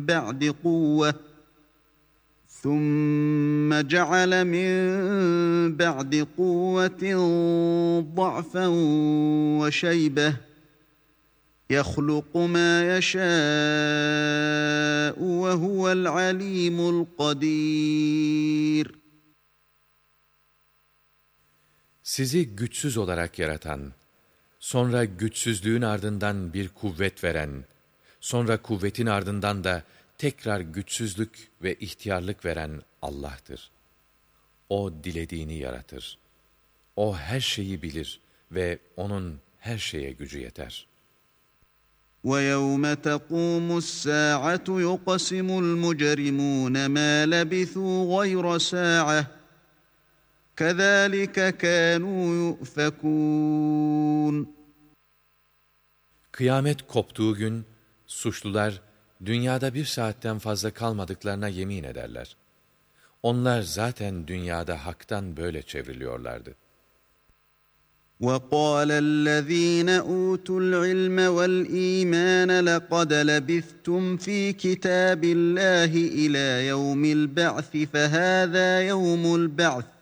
بَعْدِ قُوَّةٍ ثُمَّ جَعَلَ مِن بَعْدِ قُوَّةٍ ضَعْفًا وَشَيْبَةً يَخْلُقُ مَا يَشَاءُ وَهُوَ الْعَلِيمُ الْقَدِيرُ. Sizi güçsüz olarak yaratan, sonra güçsüzlüğün ardından bir kuvvet veren, sonra kuvvetin ardından da tekrar güçsüzlük ve ihtiyarlık veren Allah'tır. O dilediğini yaratır. O her şeyi bilir ve O'nun her şeye gücü yeter. وَيَوْمَ تَقُومُ السَّاعَةُ يُقْسِمُ الْمُجْرِمُونَ مَا لَبِثُوا غَيْرَ سَاعَةٍ كَذَٰلِكَ كَانُوا يُؤْفَكُونَ. Kıyamet koptuğu gün, suçlular, dünyada bir saatten fazla kalmadıklarına yemin ederler. Onlar zaten dünyada haktan böyle çevriliyorlardı. وَقَالَ الَّذ۪ينَ أُوتُوا الْعِلْمَ وَالْا۪يمَانَ لَقَدْ لَبِثْتُمْ ف۪ي كِتَابِ اللّٰهِ اِلَى يَوْمِ الْبَعْثِ فَهَذَا يَوْمُ الْبَعْثِ